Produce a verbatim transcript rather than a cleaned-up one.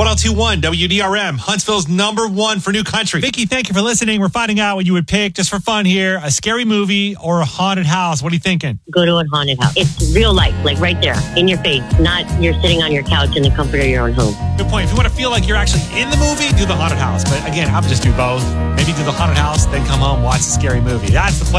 oh two point one W D R M, Huntsville's number one for new country. Vicky, thank you for listening. We're finding out what you would pick just for fun here. A scary movie or a haunted house. What are you thinking? Go to a haunted house. It's real life, like right there, in your face. Not you're sitting on your couch in the comfort of your own home. Good point. If you want to feel like you're actually in the movie, do the haunted house. But again, I would just do both. Maybe do the haunted house, then come home, watch the scary movie. That's the plan.